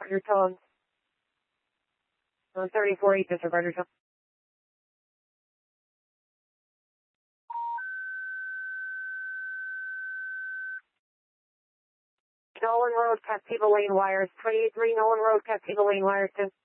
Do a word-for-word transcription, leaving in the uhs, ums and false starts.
your tone. On thirty-four eight, disregard your tone. Nolan Road, Captiva Lane wires, twenty-eight three Nolan Road, Captiva Lane wires, two.